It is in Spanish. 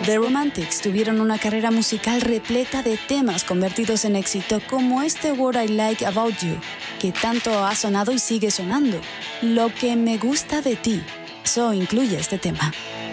The Romantics tuvieron una carrera musical repleta de temas convertidos en éxito como este What I Like About You, que tanto ha sonado y sigue sonando. Lo que me gusta de ti. So incluye este tema.